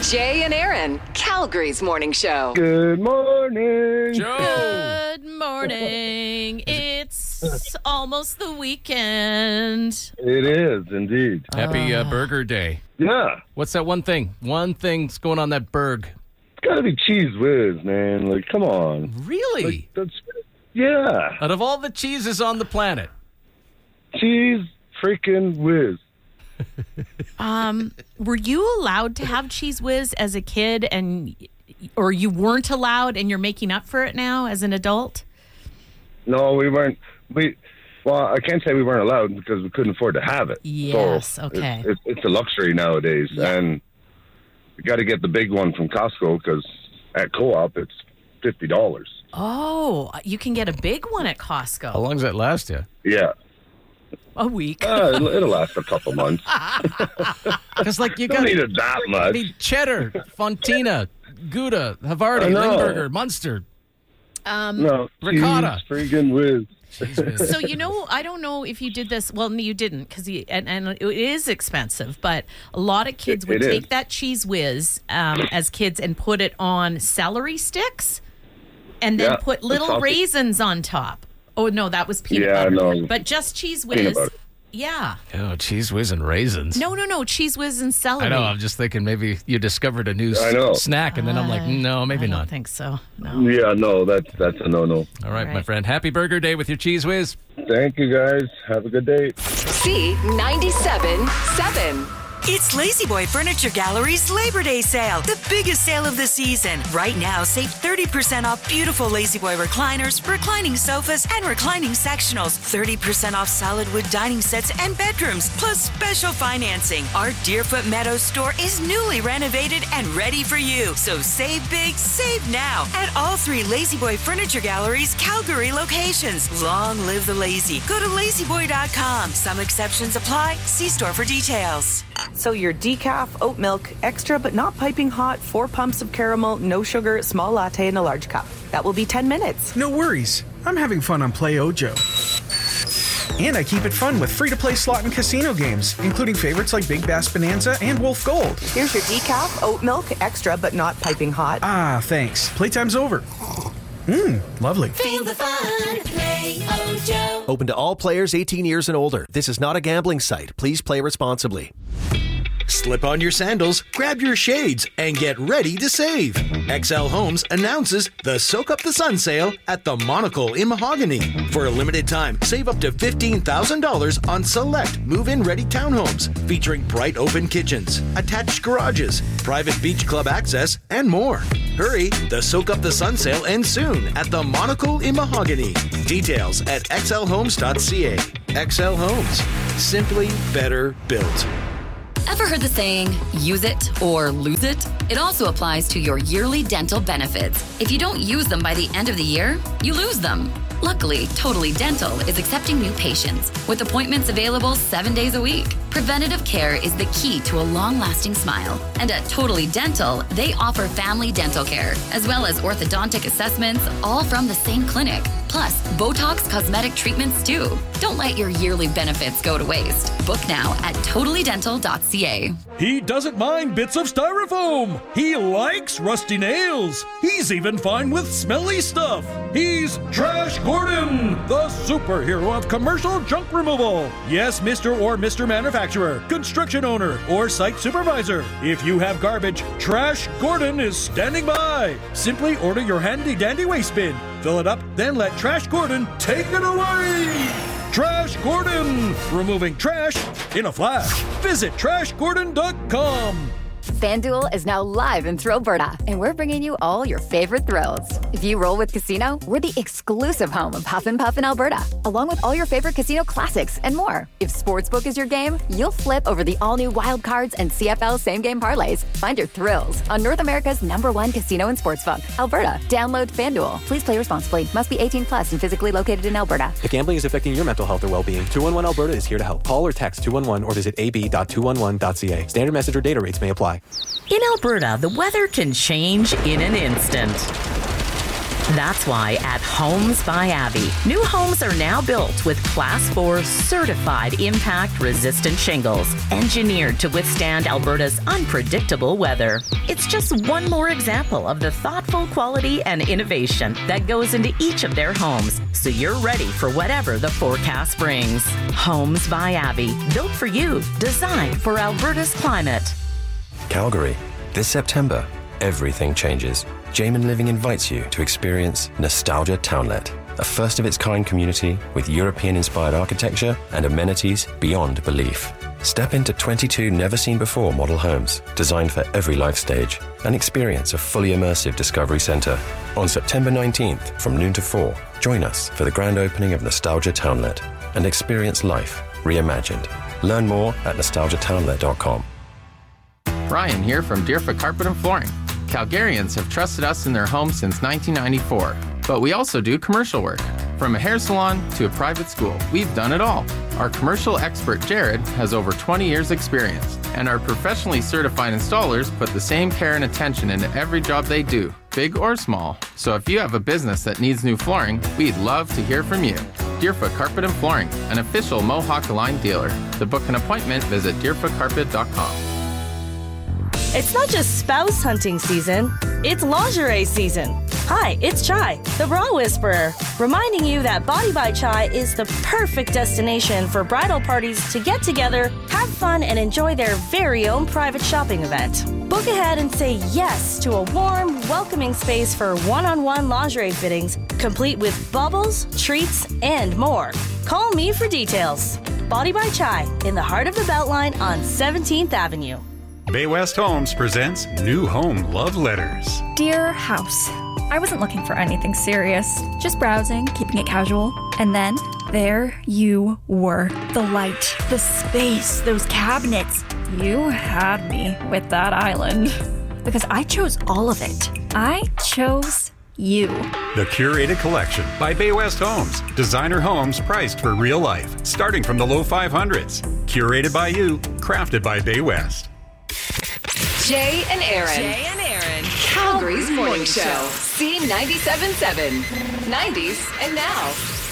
Jay and Aaron, Calgary's morning show. Good morning. Joe. Good morning. It's almost the weekend. It is indeed. Happy Burger Day. Yeah. What's that one thing? One thing's going on that burg. It's got to be Cheese Whiz, man. Like, come on. Really? Yeah. Out of all the cheeses on the planet. Cheese freaking Whiz. Were you allowed to have Cheese Whiz as a kid, or you weren't allowed, and you're making up for it now as an adult? No, we weren't. Well, I can't say we weren't allowed because we couldn't afford to have it. Yes, so okay. It's a luxury nowadays, and you got to get the big one from Costco because at Co-op it's $50. Oh, you can get a big one at Costco. How long does that last you? Yeah. A week. It'll last a couple months. Because you Don't got need it that much. need cheddar, Fontina, Gouda, Havarti, Limburger, Munster. No, Ricotta. Cheese freaking Whiz. So, I don't know if you did this. Well, you didn't because and it is expensive. But a lot of kids would It take is. that Cheese Whiz as kids and put it on celery sticks and then Yeah, put the little salty- raisins on top. Oh, no, that was peanut Yeah, butter. no. But just Cheese Peanut Whiz. butter. Yeah. Oh, cheese whiz and raisins. No. Cheese Whiz and celery. I know. I'm just thinking maybe you discovered a new I know. snack, and then I'm like, no, maybe I don't not. think so. No. Yeah, no, that's a no-no. All right, my Right. friend. Happy Burger Day with your cheese whiz. Thank you, guys. Have a good day. C97.7. It's Lazy Boy Furniture Gallery's Labor Day sale, the biggest sale of the season. Right now, save 30% off beautiful Lazy Boy recliners, reclining sofas, and reclining sectionals. 30% off solid wood dining sets and bedrooms, plus special financing. Our Deerfoot Meadows store is newly renovated and ready for you. So save big, save now at all 3 Lazy Boy Furniture Gallery's Calgary locations. Long live the lazy. Go to lazyboy.com. Some exceptions apply. See store for details. So your decaf, oat milk, extra but not piping hot, 4 pumps of caramel, no sugar, small latte in a large cup. That will be 10 minutes. No worries. I'm having fun on Play Ojo. And I keep it fun with free-to-play slot and casino games, including favorites like Big Bass Bonanza and Wolf Gold. Here's your decaf, oat milk, extra but not piping hot. Ah, thanks. Playtime's over. Lovely. Feel the fun. Play Ojo. Open to all players 18 years and older. This is not a gambling site. Please play responsibly. Slip on your sandals, grab your shades, and get ready to save. XL Homes announces the Soak Up the Sun sale at the Monocle in Mahogany. For a limited time, save up to $15,000 on select move-in ready townhomes featuring bright open kitchens, attached garages, private beach club access, and more. Hurry, the Soak Up the Sun sale ends soon at the Monocle in Mahogany. Details at xlhomes.ca. XL Homes. Simply better built. Ever heard the saying, use it or lose it? It also applies to your yearly dental benefits. If you don't use them by the end of the year, you lose them. Luckily, Totally Dental is accepting new patients with appointments available 7 days a week. Preventative care is the key to a long-lasting smile. And at Totally Dental, they offer family dental care, as well as orthodontic assessments, all from the same clinic. Plus, Botox cosmetic treatments too. Don't let your yearly benefits go to waste. Book now at totallydental.ca. He doesn't mind bits of styrofoam. He likes rusty nails. He's even fine with smelly stuff. He's Trash Gordon, the superhero of commercial junk removal. Yes, Mr. or Mr. Manufacturer, construction owner, or site supervisor. If you have garbage, Trash Gordon is standing by. Simply order your handy-dandy waste bin. Fill it up, then let Trash Gordon take it away. Trash Gordon, removing trash in a flash. Visit trashgordon.com. FanDuel is now live in Thrillberta, and we're bringing you all your favorite thrills. If you roll with Casino, we're the exclusive home of Huff and Puff in Alberta, along with all your favorite casino classics and more. If Sportsbook is your game, you'll flip over the all-new Wild Cards and CFL same-game parlays. Find your thrills on North America's #1 casino and sportsbook, Alberta. Download FanDuel. Please play responsibly. Must be 18 plus and physically located in Alberta. If gambling is affecting your mental health or well-being, 211 Alberta is here to help. Call or text 211 or visit ab.211.ca. Standard message or data rates may apply. In Alberta, the weather can change in an instant. That's why at Homes by Abby, new homes are now built with Class 4 certified impact-resistant shingles, engineered to withstand Alberta's unpredictable weather. It's just one more example of the thoughtful quality and innovation that goes into each of their homes, so you're ready for whatever the forecast brings. Homes by Abby, built for you, designed for Alberta's climate. Calgary, this September, everything changes. Jamin Living invites you to experience Nostalgia Townlet, a first-of-its-kind community with European-inspired architecture and amenities beyond belief. Step into 22 never-seen-before model homes designed for every life stage and experience a fully immersive Discovery Centre. On September 19th, from noon to 4, join us for the grand opening of Nostalgia Townlet and experience life reimagined. Learn more at nostalgiatownlet.com. Ryan here from Deerfoot Carpet and Flooring. Calgarians have trusted us in their homes since 1994, but we also do commercial work. From a hair salon to a private school, we've done it all. Our commercial expert, Jared, has over 20 years' experience, and our professionally certified installers put the same care and attention into every job they do, big or small. So if you have a business that needs new flooring, we'd love to hear from you. Deerfoot Carpet and Flooring, an official Mohawk Aligned dealer. To book an appointment, visit deerfootcarpet.com. It's not just spouse hunting season, it's lingerie season. Hi, it's Chai, the bra whisperer, reminding you that Body by Chai is the perfect destination for bridal parties to get together, have fun, and enjoy their very own private shopping event. Book ahead and say yes to a warm, welcoming space for one-on-one lingerie fittings, complete with bubbles, treats, and more. Call me for details. Body by Chai, in the heart of the Beltline on 17th Avenue. Bay West Homes presents New Home Love Letters. Dear House, I wasn't looking for anything serious, just browsing, keeping it casual. And then, there you were. The light, the space, those cabinets. You had me with that island. Because I chose all of it. I chose you. The Curated Collection by Bay West Homes. Designer homes priced for real life, starting from the low 500s. Curated by you, crafted by Bay West. Jay and Aaron. Jay and Aaron. Calgary's morning show. C97.7. 90s and now.